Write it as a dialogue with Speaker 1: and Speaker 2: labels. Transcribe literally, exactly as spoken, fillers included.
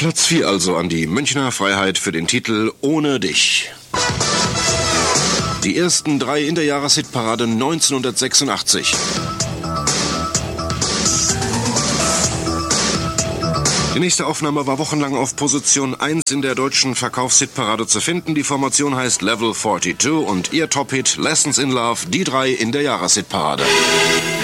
Speaker 1: Platz vier also an die Münchner Freiheit für den Titel Ohne dich. Die ersten drei in der Jahreshitparade neunzehnhundertsechsundachtzig. Die nächste Aufnahme war wochenlang auf Position eins in der deutschen Verkaufshitparade zu finden. Die Formation heißt Level zweiundvierzig und ihr Top-Hit Lessons in Love, die drei in der Jahreshitparade.